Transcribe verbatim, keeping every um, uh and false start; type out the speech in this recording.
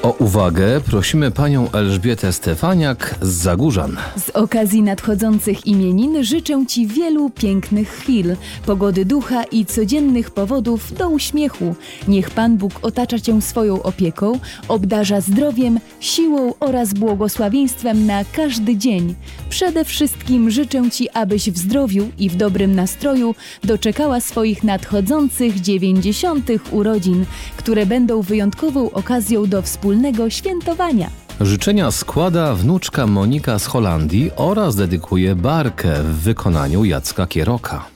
O uwagę prosimy panią Elżbietę Stefaniak z Zagórzan. Z okazji nadchodzących imienin życzę Ci wielu pięknych chwil, pogody ducha i codziennych powodów do uśmiechu. Niech Pan Bóg otacza Cię swoją opieką, obdarza zdrowiem, siłą oraz błogosławieństwem na każdy dzień. Przede wszystkim życzę Ci, abyś w zdrowiu i w dobrym nastroju doczekała swoich nadchodzących dziewięćdziesiątych urodzin, które będą wyjątkową okazją do wspólnego świętowania. Życzenia składa wnuczka Monika z Holandii oraz dedykuje barkę w wykonaniu Jacka Kieroka.